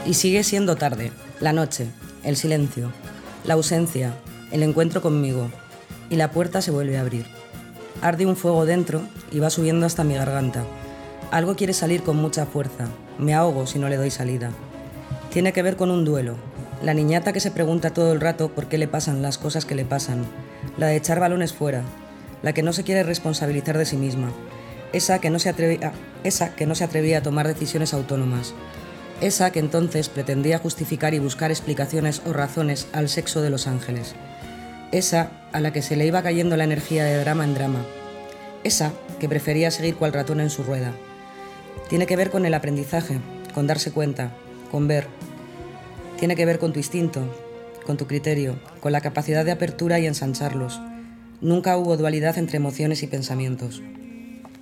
Y sigue siendo tarde, la noche, el silencio, la ausencia, el encuentro conmigo, y la puerta se vuelve a abrir. Arde un fuego dentro y va subiendo hasta mi garganta. Algo quiere salir con mucha fuerza, me ahogo si no le doy salida. Tiene que ver con un duelo, la niñata que se pregunta todo el rato por qué le pasan las cosas que le pasan, la de echar balones fuera, la que no se quiere responsabilizar de sí misma, esa que no se atrevía a tomar decisiones autónomas, esa que entonces pretendía justificar y buscar explicaciones o razones al sexo de los ángeles, esa a la que se le iba cayendo la energía de drama en drama, esa que prefería seguir cual ratón en su rueda. Tiene que ver con el aprendizaje, con darse cuenta, con ver. Tiene que ver con tu instinto, con tu criterio, con la capacidad de apertura y ensancharlos. Nunca hubo dualidad entre emociones y pensamientos.